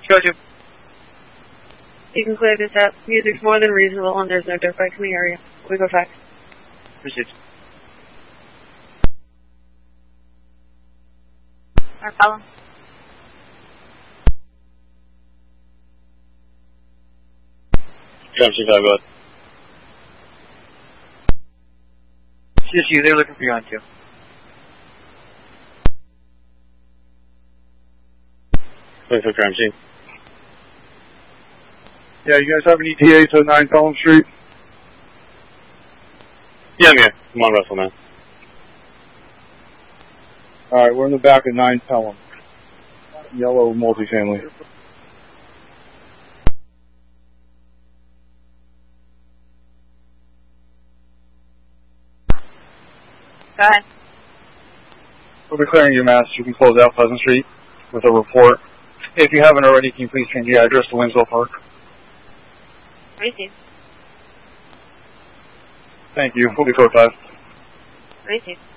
Roger. You can clear this up. Music's more than reasonable and there's no dirt bikes in the area. We go fax. Proceed. Our problem. Come 25, go ahead. CSU, they're looking for you on 2. Looking for crime scene. Yeah, you guys have an ETA to 9 Pelham Street? Yeah, I'm here. I'm on Russell now. Alright, we're in the back of 9 Pelham. Yellow multifamily. Go ahead. We'll be clearing your mass. You can close out Pleasant Street with a report. If you haven't already, can you please change the address to Winslow Park? Receive. Thank you. We'll be code 5. Receive.